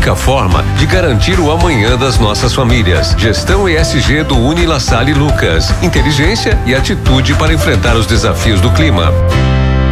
única forma de garantir o amanhã das nossas famílias. Gestão ESG do Uni La Salle Lucas. Inteligência e atitude para enfrentar os desafios do clima.